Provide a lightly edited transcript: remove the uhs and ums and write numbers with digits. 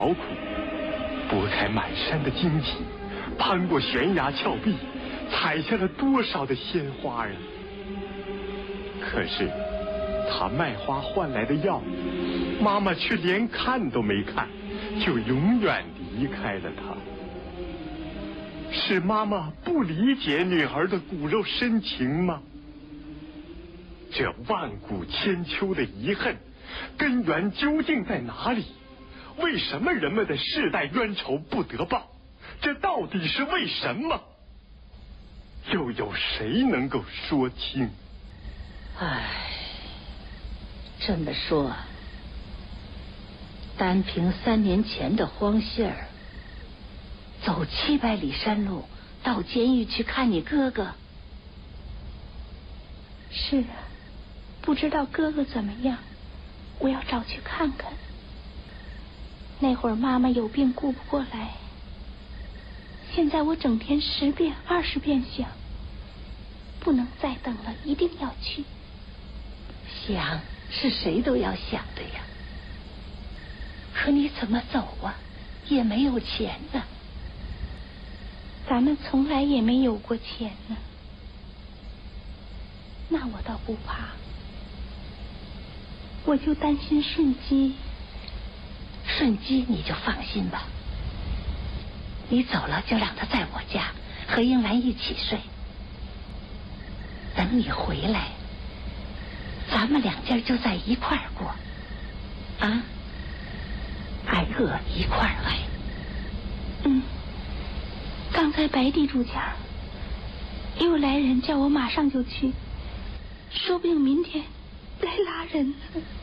劳苦，拨开满山的荆棘，攀过悬崖峭壁，采下了多少的鲜花啊！可是他卖花换来的药，妈妈却连看都没看，就永远离开了他。是妈妈不理解女儿的骨肉深情吗？这万古千秋的遗恨，根源究竟在哪里？为什么人们的世代冤仇不得报？这到底是为什么？又有谁能够说清？ 唉，这么说，单凭3年前的荒信儿，走700里山路到监狱去看你哥哥。 是啊，不知道哥哥怎么样，我要找去看看。那会儿妈妈有病顾不过来，现在我整天10遍20遍想，不能再等了，一定要去。 想是谁都要想的呀，可你怎么走啊？也没有钱呢。 咱们从来也没有过钱呢。那我倒不怕，我就担心顺基。 顺基你就放心吧，你走了就让他在我家和英兰一起睡，等你回来，咱们2家就在一块儿过啊，挨饿一块儿挨。 刚才白地主家又来人，叫我马上就去，说不定明天来拉人了。